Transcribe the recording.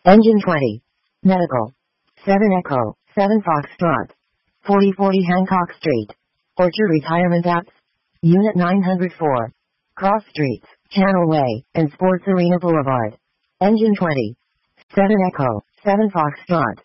Engine 20. Medical. 7 Echo, 7 Foxtrot. 4040 Hancock Street. Orchard Retirement Apps. Unit 904. Cross Streets, Channel Way, and Sports Arena Boulevard. Engine 20. 7 Echo, 7 Foxtrot.